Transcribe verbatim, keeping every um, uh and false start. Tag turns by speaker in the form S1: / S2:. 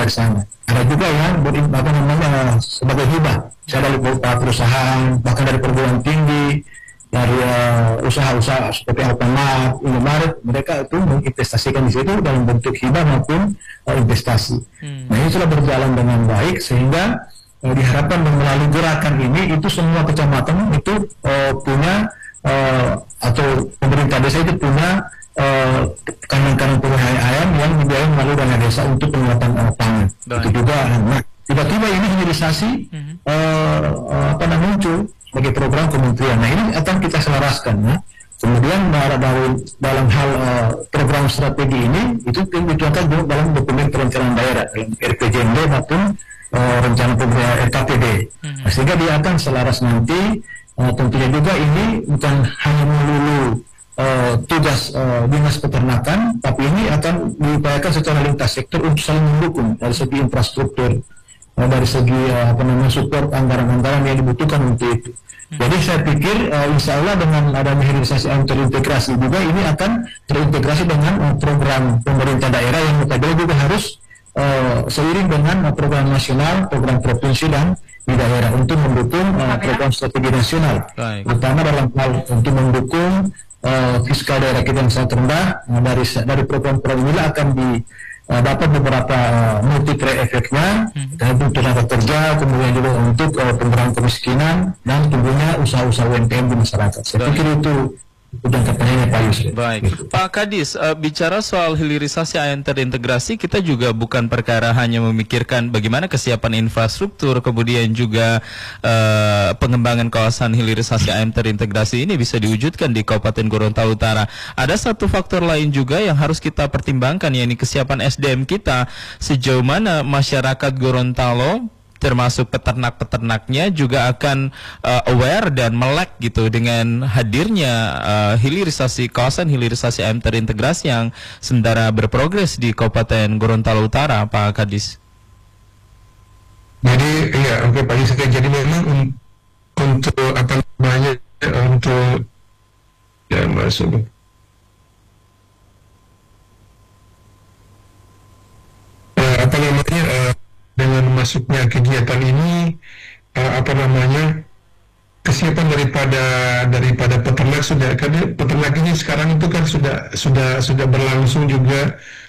S1: dari sana. Ada juga yang ber, apa namanya sebagai hibah, saya dari perusahaan, bahkan dari perguruan tinggi, dari uh, usaha-usaha seperti Alfamart, Indomaret, mereka itu menginvestasikan di situ dalam bentuk hibah maupun uh, investasi. Hmm. Nah, ini sudah berjalan dengan baik sehingga uh, diharapkan melalui gerakan ini itu semua kecamatan itu uh, punya uh, atau pemerintah desa itu punya uh, kandang-kandang pengolahan ayam yang dibiayai melalui dana desa untuk penguatan uh, pangan. Itu juga. Nah, tiba-tiba ini hilirisasi hmm. uh, uh, apa namanya muncul sebagai program kementerian. Nah, ini akan kita selaraskan ya. Kemudian dari dalam hal uh, program strategi ini itu dituangkan juga dalam dokumen perencanaan daerah, dalam R P J M D maupun uh, rencana pembangunan R K P D. Hmm. Nah, sehingga dia akan selaras nanti. Uh, tentunya juga ini bukan hanya melulu uh, tugas uh, dinas peternakan, tapi ini akan diupayakan secara lintas sektor untuk saling mendukung dari segi infrastruktur, uh, dari segi uh, apa namanya support anggaran-anggaran yang dibutuhkan untuk itu. Jadi saya pikir uh, insya Allah dengan adanya hilirisasi yang terintegrasi juga ini akan terintegrasi dengan uh, program pemerintah daerah yang notabene juga harus uh, seiring dengan uh, program nasional, program provinsi dan di daerah untuk mendukung uh, program strategi nasional, terutama dalam hal untuk mendukung uh, fiskal daerah kita yang sangat rendah. Nah, dari dari program-program ini akan di Uh, dapat beberapa uh, multiplier efeknya hmm. untuk tenaga kerja, kemudian juga untuk uh, pengurangan kemiskinan dan tentunya usaha-usaha U M K M di masyarakat. Saya pikir itu jangka panjangnya Pak Yusuf.
S2: Baik, Pak Kadis, uh, bicara soal hilirisasi ayam terintegrasi, kita juga bukan perkara hanya memikirkan bagaimana kesiapan infrastruktur, kemudian juga uh, pengembangan kawasan hilirisasi ayam terintegrasi ini bisa diwujudkan di Kabupaten Gorontalo Utara. Ada satu faktor lain juga yang harus kita pertimbangkan, yakni kesiapan S D M kita. Sejauh mana masyarakat Gorontalo termasuk peternak-peternaknya juga akan uh, aware dan melek gitu dengan hadirnya uh, hilirisasi kawasan hilirisasi ayam terintegrasi yang sementara berprogres di Kabupaten Gorontalo Utara, Pak Kadis.
S3: Jadi iya, oke Pak Yusuf. Jadi memang un untuk apa namanya untuk ya masuk uh, apa namanya uh, dengan masuknya kegiatan ini uh, apa namanya kesiapan daripada daripada peternak sudah, karena peternak ini sekarang itu kan sudah sudah sudah berlangsung juga